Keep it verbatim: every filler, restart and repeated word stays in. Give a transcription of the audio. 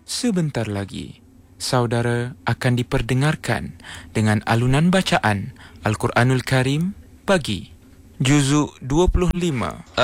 Sebentar lagi, saudara akan diperdengarkan dengan alunan bacaan Al-Quranul Karim pagi, juzuk dua puluh lima.